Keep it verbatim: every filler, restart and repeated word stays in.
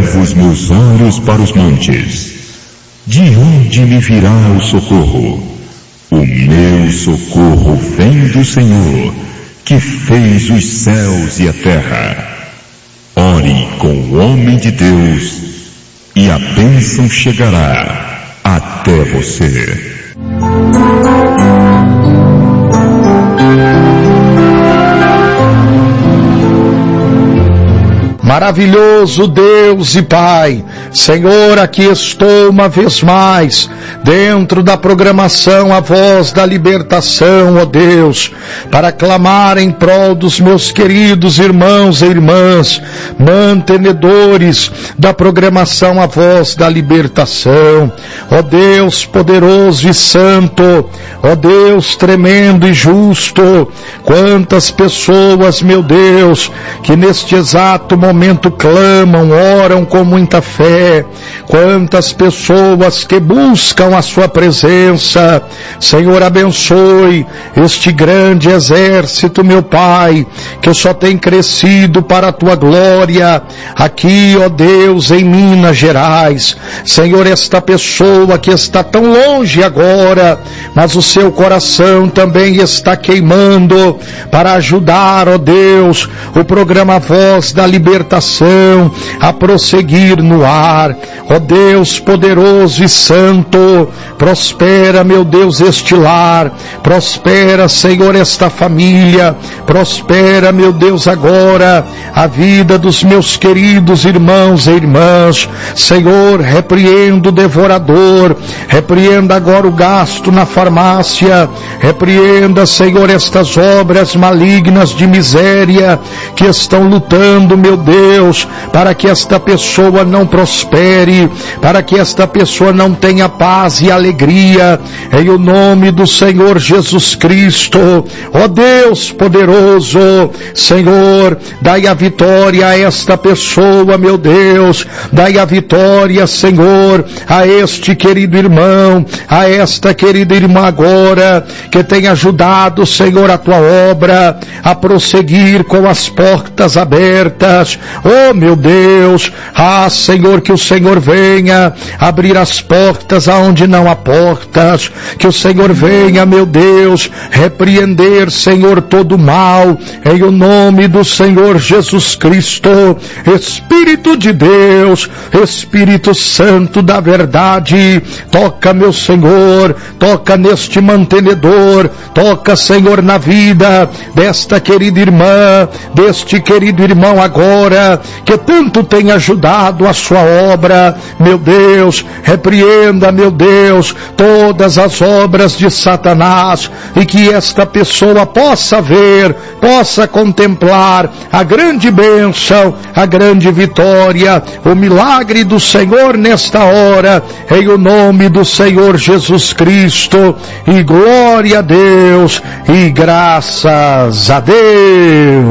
Elevo os meus olhos para os montes. De onde me virá o socorro? O meu socorro vem do Senhor, que fez os céus e a terra. Ore com o homem de Deus, e a bênção chegará até você. Maravilhoso Deus e Pai, Senhor, aqui estou uma vez mais, dentro da programação A Voz da Libertação, ó Deus, para clamar em prol dos meus queridos irmãos e irmãs, mantenedores da programação A Voz da Libertação, ó Deus poderoso e santo, ó Deus tremendo e justo, quantas pessoas, meu Deus, que neste exato momento momento clamam, oram com muita fé, quantas pessoas que buscam a sua presença. Senhor, abençoe este grande exército, meu Pai, que só tem crescido para a tua glória, aqui, ó Deus, em Minas Gerais. Senhor, esta pessoa que está tão longe agora, mas o seu coração também está queimando para ajudar, ó Deus, o programa Voz da Libertação a prosseguir no ar. Ó Deus poderoso e santo, prospera, meu Deus, este lar, prospera, Senhor, esta família, prospera, meu Deus, agora a vida dos meus queridos irmãos e irmãs. Senhor, repreenda o devorador, repreenda agora o gasto na farmácia, repreenda, Senhor, estas obras malignas de miséria que estão lutando, meu Deus, Deus, para que esta pessoa não prospere, para que esta pessoa não tenha paz e alegria, em o nome do Senhor Jesus Cristo. Ó Deus poderoso, Senhor, dai a vitória a esta pessoa, meu Deus, dai a vitória, Senhor, a este querido irmão, a esta querida irmã agora, que tem ajudado, Senhor, a tua obra a prosseguir com as portas abertas. Oh meu Deus, ah Senhor, que o Senhor venha abrir as portas aonde não há portas, que o Senhor venha, meu Deus, repreender, Senhor, todo o mal, em o nome do Senhor Jesus Cristo. Espírito de Deus, Espírito Santo da verdade, toca, meu Senhor, toca neste mantenedor, toca, Senhor, na vida desta querida irmã, deste querido irmão agora, que tanto tem ajudado a sua obra. Meu Deus, repreenda, meu Deus, todas as obras de Satanás, e que esta pessoa possa ver, possa contemplar a grande bênção, a grande vitória, o milagre do Senhor nesta hora, em o nome do Senhor Jesus Cristo. E glória a Deus, e graças a Deus.